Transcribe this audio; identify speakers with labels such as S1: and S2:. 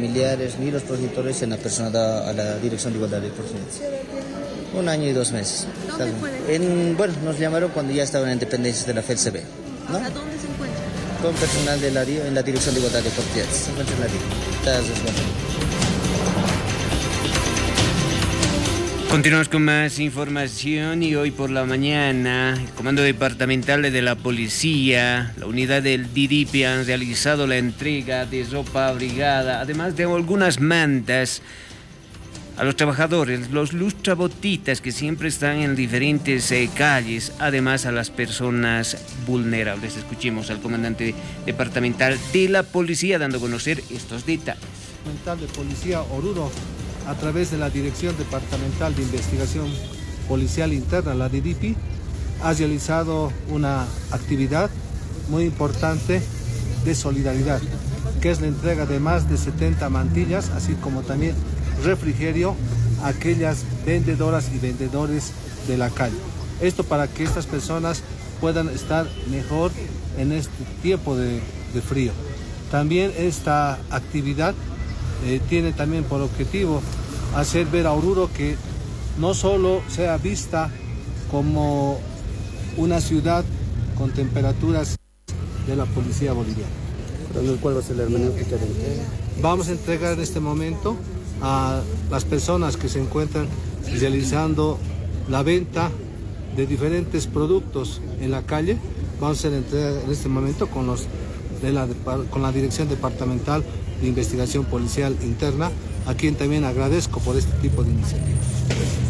S1: familiares ni los progenitores en la persona a la Dirección de Igualdad de Oportunidades. 1 año y 2 meses.
S2: ¿Dónde fue?
S1: Bueno, nos llamaron cuando ya estaban en dependencias de la FEDCB, ¿no?
S2: ¿Ahora dónde se encuentra?
S1: Con personal de la DIO en la Dirección de Igualdad de Oportunidades. Se encuentra en la DIO. Está resguardado.
S3: Continuamos con más información y hoy por la mañana el Comando Departamental de la Policía, la unidad del DIDIPI han realizado la entrega de ropa abrigada, además de algunas mantas a los trabajadores, los lustrabotitas que siempre están en diferentes calles, además a las personas vulnerables. Escuchemos al comandante departamental de la Policía dando a conocer estos detalles.
S4: De Policía Oruro, a través de la Dirección Departamental de Investigación Policial Interna, la DIDIPI, ha realizado una actividad muy importante de solidaridad, que es la entrega de más de 70 mantillas, así como también refrigerio a aquellas vendedoras y vendedores de la calle. Esto para que estas personas puedan estar mejor en este tiempo de frío. También esta actividad tiene también por objetivo hacer ver a Oruro que no solo sea vista como una ciudad con temperaturas de la policía boliviana.
S5: ¿Cuál va a ser la hermenéutica de entrega?
S4: Vamos a entregar en este momento a las personas que se encuentran realizando la venta de diferentes productos en la calle. Vamos a hacer entrega en este momento con la Dirección Departamental de Investigación Policial Interna, a quien también agradezco por este tipo de iniciativas.